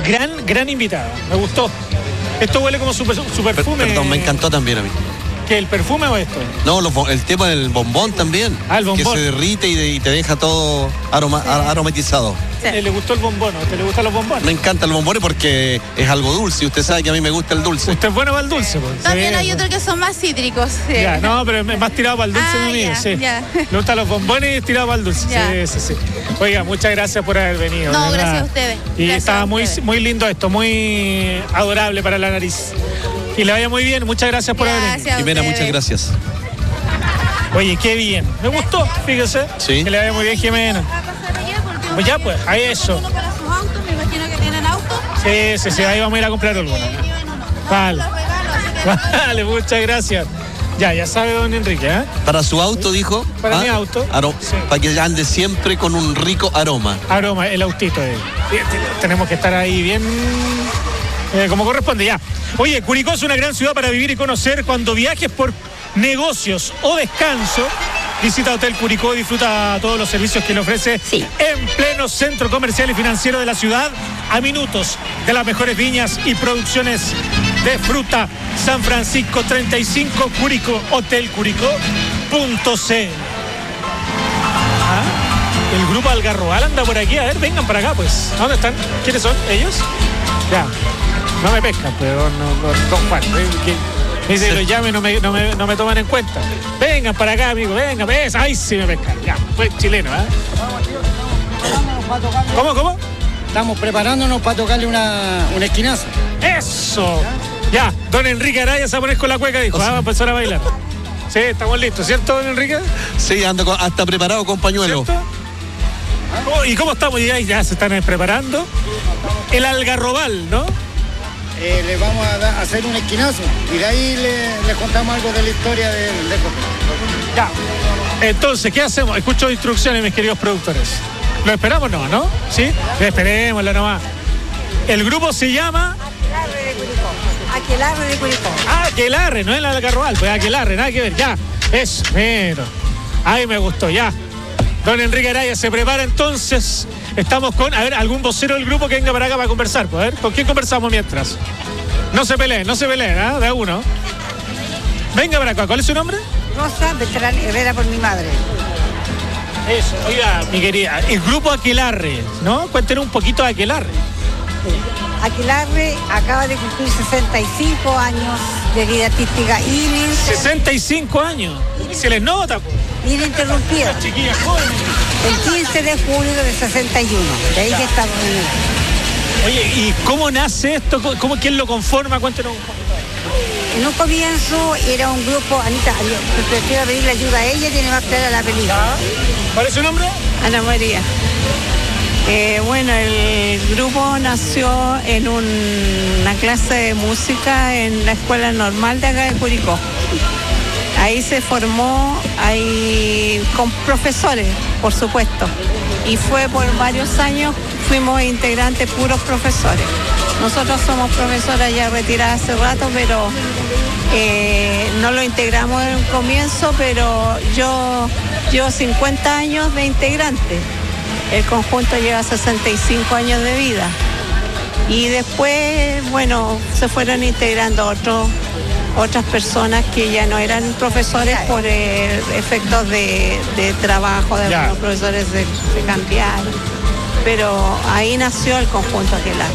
gran invitada. Me gustó. Esto huele como su perfume. Perdón, me encantó también a mí. ¿Qué, el perfume o esto? No, el tema del bombón también. El bombón. Que se derrite y te deja todo aromatizado. Sí. ¿Le gustó el bombón? ¿Te le gustan los bombones? Me encanta el bombón porque es algo dulce. Y usted sabe que a mí me gusta el dulce. Usted es bueno para el dulce, pues. También hay otros que son más cítricos. Sí. Ya, no, pero es más tirado para el dulce de mí. Sí. Ya. Le gustan los bombones y es tirado para el dulce. Sí. Oiga, muchas gracias por haber venido. No, gracias a ustedes. Y gracias estaba muy lindo esto, muy adorable para la nariz. Y le vaya muy bien. Muchas gracias por haber venido. Jimena, muchas gracias. Oye, qué bien. Me gustó, fíjese. Sí. Que le vaya muy bien, Jimena. Pues ya, pues, a eso. Para sus autos, me imagino que tienen autos. Sí, ahí vamos a ir a comprar alguno. Vale, muchas gracias. Ya sabe, don Enrique, ¿eh? Para su auto, dijo. Para mi auto. Sí. Para que ande siempre con un rico aroma. Aroma, el autito. Tenemos que estar ahí bien como corresponde, ya. Oye, Curicó es una gran ciudad para vivir y conocer. Cuando viajes por negocios o descanso, visita Hotel Curicó y disfruta todos los servicios que le ofrece en pleno centro comercial y financiero de la ciudad, a minutos de las mejores viñas y producciones de fruta. San Francisco 35, Curicó, hotelcuricó.cl. El grupo Algarrobal anda por aquí. A ver, vengan para acá, pues. ¿Dónde están? ¿Quiénes son? ¿Ellos? Ya. No me pescan, pero don Juan. Dice que los llame, no me toman en cuenta. Vengan para acá, amigo, vengan, ¿ves? Ahí sí me pescan. Ya, fue chileno, ¿eh? ¿Cómo? Estamos preparándonos para tocarle una esquinazo. ¡Eso! Ya, don Enrique Araya se va a poner con la cueca, dijo. Vamos a empezar a bailar. Sí, estamos listos, ¿cierto, don Enrique? Sí, ando hasta preparado con pañuelo. ¿Cierto? ¿Y cómo estamos? Ya se están preparando. El Algarrobal, ¿no? Le vamos a hacer un esquinazo y de ahí le contamos algo de la historia del Copec. Ya. Entonces, ¿qué hacemos? Escucho instrucciones, mis queridos productores. ¿Lo esperamos? ¿No? ¿Sí? Esperémoslo nomás. El grupo se llama... Aquelarre de Curicó. Aquelarre, no es el Algarrobal, pues Aquelarre, nada que ver, ya. Eso, mero. Ahí me gustó, ya. Don Enrique Araya se prepara entonces. Estamos con, a ver, algún vocero del grupo que venga para acá para conversar. Pues, a ver, ¿con quién conversamos mientras? No se peleen, ¿eh? De a uno. Venga para acá, ¿cuál es su nombre? Rosa Beltrán Herrera, por mi madre. Eso, oiga, mi querida, el grupo Aquelarre, ¿no? Cuéntenos un poquito de Aquelarre. Aquelarre acaba de cumplir 65 años de vida artística. 65 años. Se les nota, pues. Ininterrumpida. Chiquillas jóvenes. El 15 de julio del 61. De ahí que estamos. Oye, ¿y cómo nace esto? ¿Quién lo conforma? Cuéntenos un poquito. En un comienzo era un grupo, Anita, prefiero pedirle ayuda a ella, tiene más clara la película. ¿Cuál es su nombre? Ana María. Bueno, el grupo nació en una clase de música en la escuela normal de acá de Curicó. Ahí se formó, ahí con profesores, por supuesto. Y fue por varios años, fuimos integrantes puros profesores. Nosotros somos profesoras ya retiradas hace rato, pero no lo integramos en un comienzo, pero yo llevo 50 años de integrante. El conjunto lleva 65 años de vida. Y después, bueno, se fueron integrando otras personas que ya no eran profesores por efectos de trabajo, de algunos profesores se cambiaron. Pero ahí nació el conjunto Aquelarre.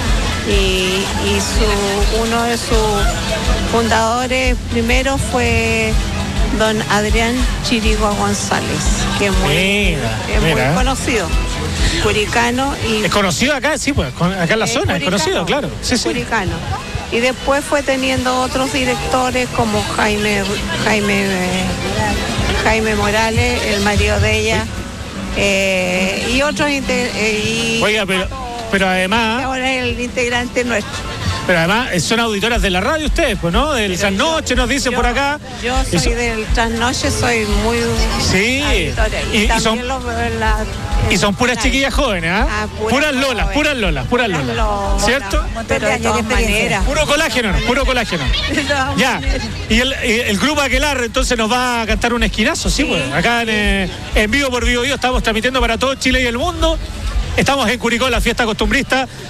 Y uno de sus fundadores primero fue don Adrián Chirigua González, que es muy conocido, curicano. ¿Es conocido acá? Sí, pues, acá en la zona, es conocido, claro. Sí. Curicano. Y después fue teniendo otros directores como Jaime Morales, el marido de ella, y otros. Oiga, pero además... Ahora es el integrante nuestro. Pero además son auditoras de la radio ustedes, pues, ¿no? Del Trasnoche nos dicen por acá. Yo soy del Trasnoche, soy muy... Sí. Y son puras chiquillas jóvenes, ¿ah? Puras lolas. ¿Cierto? Pero de todas maneras. Puro colágeno. Ya. Y el grupo Aquelarre entonces nos va a cantar un esquinazo, sí, pues. Acá en vivo por Vivo estamos transmitiendo para todo Chile y el mundo. Estamos en Curicó, la fiesta costumbrista